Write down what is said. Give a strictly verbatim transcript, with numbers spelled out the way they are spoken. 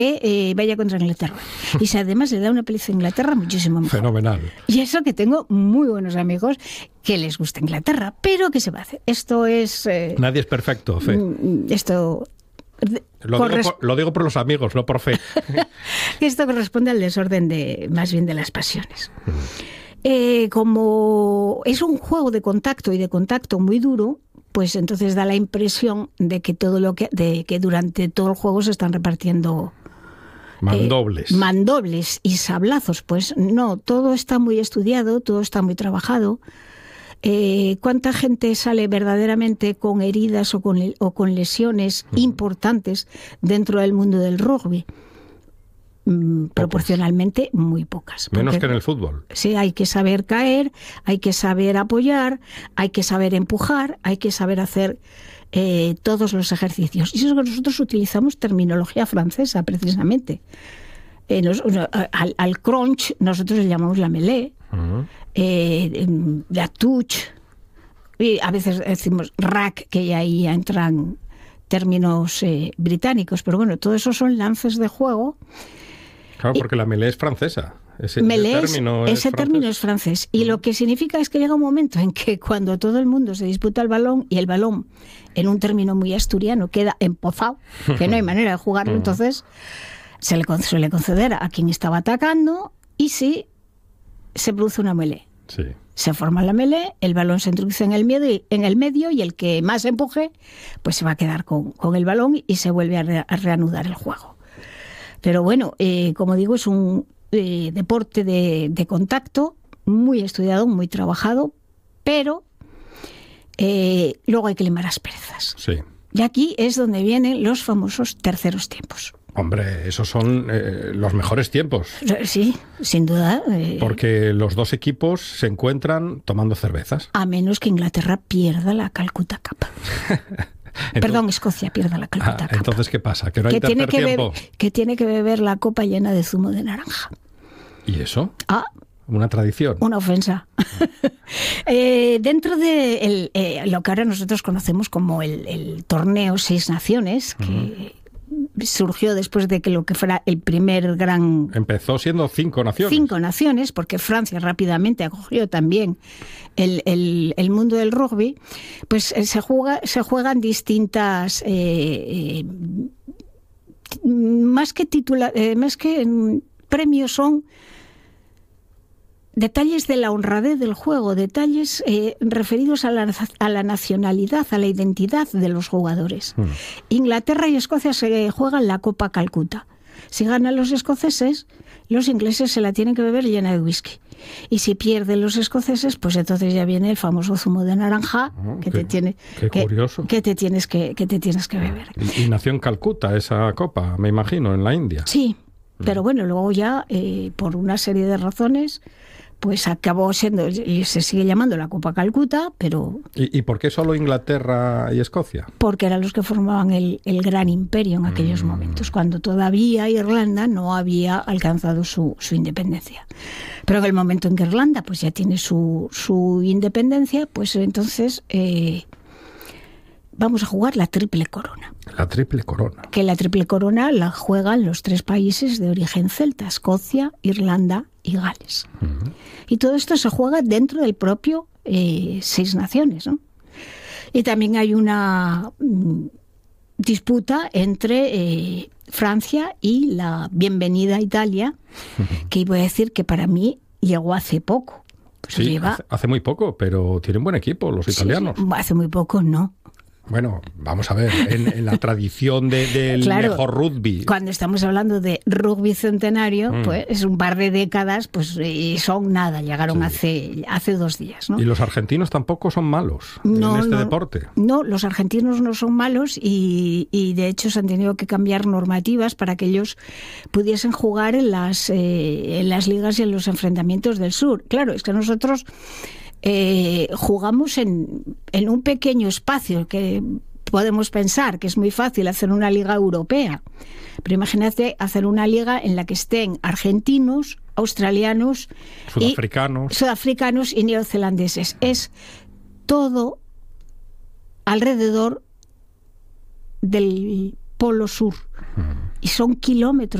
eh, vaya contra Inglaterra. Y si además le da una paliza a Inglaterra, muchísimo mejor. Fenomenal. Y eso que tengo muy buenos amigos que les gusta Inglaterra, pero ¿qué se va a hacer? Esto es... Eh, Nadie es perfecto, Fe. Esto... Lo, corres... digo por, lo digo por los amigos, no por Fe. Esto corresponde al desorden de, más bien de las pasiones. Eh, como es un juego de contacto y de contacto muy duro, pues entonces da la impresión de que todo lo que, de que durante todo el juego se están repartiendo mandobles. Eh, mandobles y sablazos. Pues no, todo está muy estudiado, todo está muy trabajado. Eh, ¿Cuánta gente sale verdaderamente con heridas o con, o con lesiones uh-huh. importantes dentro del mundo del rugby? Mm, proporcionalmente muy pocas. Menos que en el fútbol. Sí, hay que saber caer, hay que saber apoyar, hay que saber empujar, hay que saber hacer eh, todos los ejercicios. Y eso es que nosotros utilizamos terminología francesa, precisamente. Eh, nos, al, al crunch nosotros le llamamos la mêlée, uh-huh. eh, la touche, y a veces decimos rack, que ya ahí entran términos eh, británicos, pero bueno, todo eso son lances de juego. Claro, porque y, la mêlée es francesa. Ese, mêlée ese, término, ese es francés. término es francés. Y mm. lo que significa es que llega un momento en que cuando todo el mundo se disputa el balón y el balón, en un término muy asturiano, queda empozado, que no hay manera de jugarlo, entonces se le suele conceder a quien estaba atacando y sí se produce una mêlée. Sí. Se forma la mêlée, el balón se introduce en el, medio, en el medio y el que más empuje pues se va a quedar con, con el balón y se vuelve a, re, a reanudar el juego. Pero bueno, eh, como digo, es un eh, deporte de, de contacto muy estudiado, muy trabajado, pero eh, luego hay que limar asperezas. Sí. Y aquí es donde vienen los famosos terceros tiempos. Hombre, esos son eh, los mejores tiempos. Sí, sin duda. Eh, Porque los dos equipos se encuentran tomando cervezas. A menos que Inglaterra pierda la Calcuta Cup. Entonces, Perdón, Escocia pierda la Calcuta ah, Cup. Entonces, ¿qué pasa? ¿Que no hay que tercer tiene que tiempo? Beber, que tiene que beber la copa llena de zumo de naranja. ¿Y eso? Ah, una tradición. Una ofensa. eh, dentro de el, eh, lo que ahora nosotros conocemos como el, el torneo Seis Naciones, que uh-huh. surgió después de que lo que fuera el primer gran... Empezó siendo cinco naciones. Cinco naciones, porque Francia rápidamente acogió también el, el, el mundo del rugby, pues eh, se, juega, se juegan distintas... Eh, eh, más que titula, eh, más que mm, premios son detalles de la honradez del juego, detalles eh, referidos a la, a la nacionalidad, a la identidad de los jugadores. Mm. Inglaterra y Escocia se juegan la Copa Calcuta. Si ganan los escoceses, los ingleses se la tienen que beber llena de whisky. Y si pierden los escoceses, pues entonces ya viene el famoso zumo de naranja oh, que, qué, te tiene, qué que, curioso. que, te tienes que, que te tienes que beber. Y, y nació en Calcuta esa copa, me imagino, en la India. Sí, mm. pero bueno, luego ya, eh, por una serie de razones... pues acabó siendo, y se sigue llamando la Copa Calcuta, pero... ¿Y, y por qué solo Inglaterra y Escocia? Porque eran los que formaban el, el gran imperio en aquellos mm. momentos, cuando todavía Irlanda no había alcanzado su, su independencia. Pero en el momento en que Irlanda pues ya tiene su, su independencia, pues entonces eh, vamos a jugar la triple corona. La triple corona. Que la triple corona la juegan los tres países de origen celta, Escocia, Irlanda y Gales. Uh-huh. Y todo esto se juega dentro del propio eh, Seis Naciones, ¿no? Y también hay una mm, disputa entre eh, Francia y la bienvenida Italia, uh-huh. que iba a decir que para mí llegó hace poco. Pues sí, lleva... hace, hace muy poco, pero tienen buen equipo los italianos. Sí, hace muy poco, no. Bueno, vamos a ver, en, en la tradición de, del claro, mejor rugby. Cuando estamos hablando de rugby centenario, mm. pues es un par de décadas, pues son nada, llegaron sí. hace, hace dos días, ¿no? Y los argentinos tampoco son malos no, en este no, deporte. No, los argentinos no son malos y, y de hecho se han tenido que cambiar normativas para que ellos pudiesen jugar en las, eh, en las ligas y en los enfrentamientos del sur. Claro, es que nosotros... Eh, jugamos en, en un pequeño espacio que podemos pensar que es muy fácil hacer una liga europea, pero imagínate hacer una liga en la que estén argentinos, australianos, sudafricanos y, sudafricanos y neozelandeses. Es todo alrededor del polo sur. y son kilómetros